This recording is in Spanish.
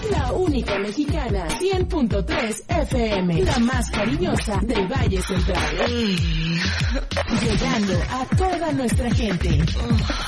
La única mexicana, 100.3 FM, la más cariñosa del Valle Central. Llegando a toda nuestra gente.